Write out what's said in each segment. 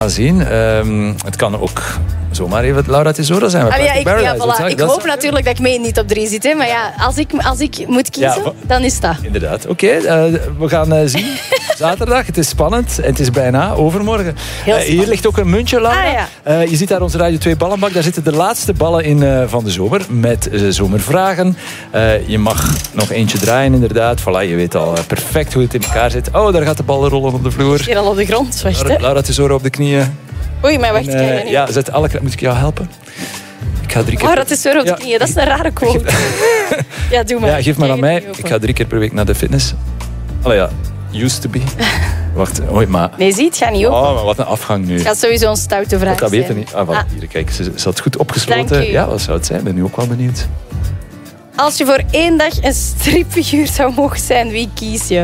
zien. Het kan ook zomaar even Laura Tesoro zijn. Ik hoop natuurlijk dat ik mee niet op 3 zit. Hè. Maar ja, als ik moet kiezen, dan is dat. Inderdaad. Oké, we gaan zien. Zaterdag, het is spannend. En het is bijna overmorgen. Hier ligt ook een muntje, Laura. Je ziet daar onze Radio 2 ballenbak. Daar zitten de laatste ballen in van de zomer. Met zomervragen. Je mag nog eentje draaien, inderdaad. Voilà, je weet al perfect hoe het in elkaar zit. Oh, daar gaat de bal rollen op de vloer. Hier al op de grond. Wacht, hè. Laura Tesoro op de knieën. Oei, maar wacht. Zet alle kracht. Moet ik jou helpen? Ik ga 3 keer... Laura Tesoro op de knieën. Dat is een rare quote. Ja, doe maar. Ja, geef maar aan mij. Ik ga 3 keer per week naar de fitness. Allee, ja. Used to be. Wacht, maar... Nee, zie, het gaat niet open. Oh, maar wat een afgang nu. Het gaat sowieso een stoute vraag dat zijn. weten niet. Hier, kijk, ze had goed opgesloten. Dank u. Ja, wat zou het zijn? Ik ben nu ook wel benieuwd. Als je voor 1 dag een stripfiguur zou mogen zijn, wie kies je?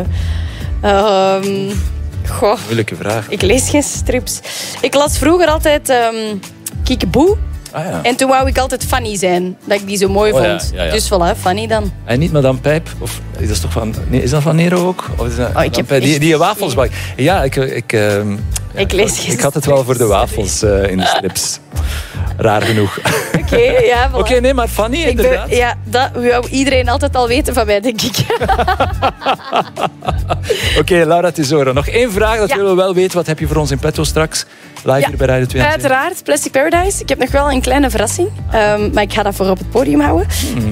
Moeilijke vraag. Ik lees geen strips. Ik las vroeger altijd Kiekeboe. Ja. En toen wou ik altijd Fanny zijn. Dat ik die zo mooi vond. Ja. Dus voilà, Fanny dan. En niet Madame Pijp? Of is dat toch van... Nee, is dat van Nero ook? Of is dat ik heb die wafels bak. Ja, ik lees geen ik had het wel voor de wafels in de strips. Raar genoeg. Oké, nee, maar Fanny, inderdaad. Dat wou iedereen altijd al weten van mij, denk ik. Oké, Laura Tesoro. Nog 1 vraag, dat willen we wel weten. Wat heb je voor ons in petto straks? Live hier bij Radio 2. Uiteraard, Plastic Paradise. Ik heb nog wel een kleine verrassing. Maar ik ga dat voor op het podium houden.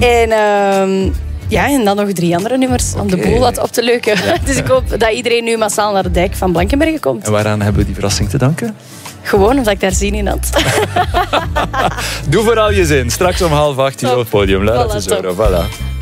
En dan nog 3 andere nummers om de boel wat op te leuken. Ja. Dus ik hoop dat iedereen nu massaal naar de dijk van Blankenberge komt. En waaraan hebben we die verrassing te danken? Gewoon omdat ik daar zin in had. Doe vooral je zin. Straks om 7:30 hier op het podium. Laura Tesoro, voilà.